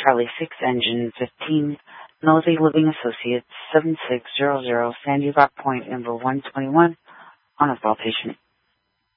Charlie 6 Engine 15, Melody Living Associates 7600 Sandy Rock Point, Inver 121, on a call patient.